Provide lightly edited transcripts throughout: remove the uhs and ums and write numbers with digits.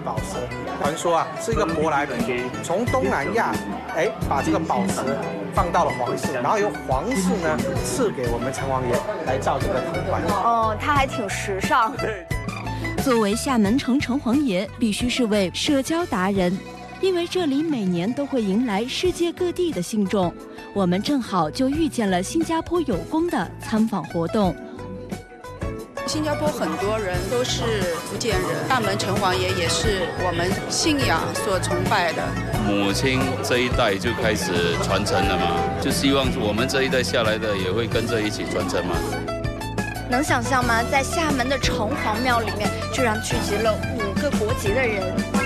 宝石。传说啊，是一个舶来品，从东南亚，把这个宝石放到了皇室，然后由皇室呢赐给我们城隍爷来造这个铜环。 哦，它还挺时尚。 作为厦门城城隍爷，必须是位社交达人，因为这里每年都会迎来世界各地的信众。我们正好就遇见了新加坡有功的参访活动。 新加坡很多人都是福建人，厦门城隍爷也是我们信仰所崇拜的。 母亲这一代就开始传承了嘛，就希望我们这一代下来的也会跟着一起传承嘛。 能想象吗？在厦门的城隍庙里面，居然聚集了5个国籍的人。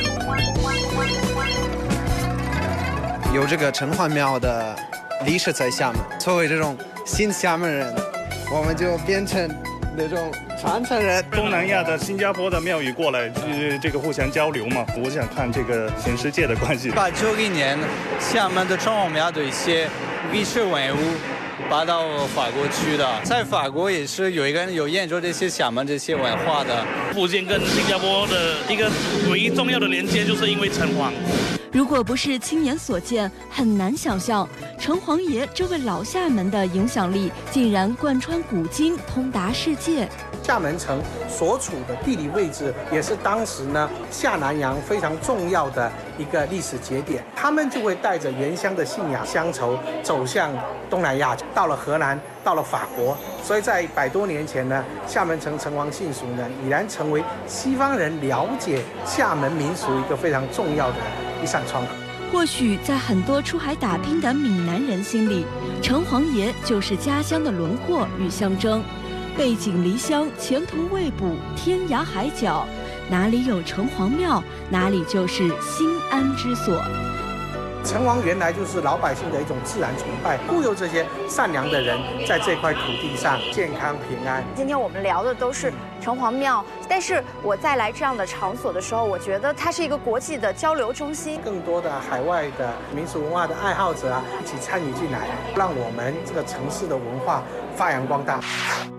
有这个城隍庙的历史在厦门，作为这种新厦门人，我们就变成那种传承人。 东南亚的新加坡的庙宇过来，这个互相交流嘛。我想看这个全世界的关系。 把90年厦门的城隍庙的一些历史文物搬到法国去的，在法国也是有一个人有研究这些厦门这些文化的。 福建跟新加坡的一个唯一重要的连接，就是因为城隍。 如果不是亲眼所见，很难想象城隍爷这位老厦门的影响力竟然贯穿古今，通达世界。 厦门城所处的地理位置，也是当时呢下南洋非常重要的一个历史节点。他们就会带着原乡的信仰乡愁，走向东南亚，到了荷兰，到了法国。所以在100多年前呢，厦门城城隍信俗呢，已然成为西方人了解厦门民俗一个非常重要的一扇窗口。 或许在很多出海打拼的闽南人心里，城隍爷就是家乡的轮廓与象征。背井离乡，前途未卜，天涯海角，哪里有城隍庙，哪里就是心安之所。 城隍原来就是老百姓的一种自然崇拜，护佑这些善良的人在这块土地上健康平安。 今天我们聊的都是城隍庙，但是我再来这样的场所的时候，我觉得它是一个国际的交流中心， 更多的海外的民俗文化的爱好者啊，一起参与进来，让我们这个城市的文化发扬光大。